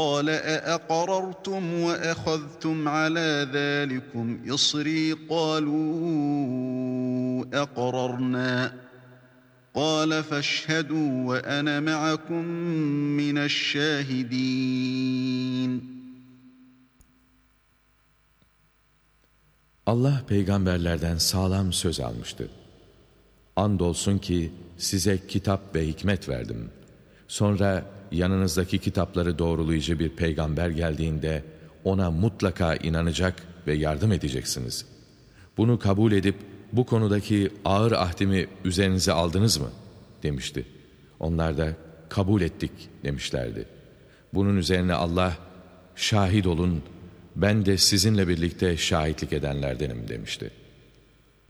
قال أأقررتم وأخذتم على ذلكم إصري قالوا أقررنا قال فاشهدوا وأنا معكم من الشاهدين. Allah peygamberlerden sağlam söz almıştı. Andolsun ki size kitap ve hikmet verdim. Sonra yanınızdaki kitapları doğrulayıcı bir peygamber geldiğinde ona mutlaka inanacak ve yardım edeceksiniz. Bunu kabul edip bu konudaki ağır ahdimi üzerinize aldınız mı? Demişti. Onlar da kabul ettik demişlerdi. Bunun üzerine Allah, şahit olun, ben de sizinle birlikte şahitlik edenlerdenim demişti.